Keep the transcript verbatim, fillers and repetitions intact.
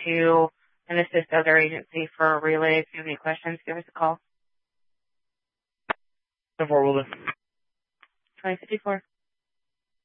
to and assist other agency for a relay. If you have any questions, give us a call. ten four, will do. twenty fifty-four.